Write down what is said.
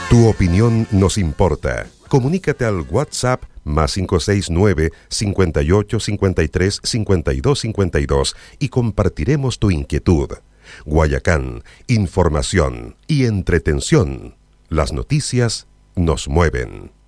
Tu opinión nos importa. Comunícate al WhatsApp +569 58 53 52 52 y compartiremos tu inquietud. Guayacán, información y entretención. Las noticias nos mueven.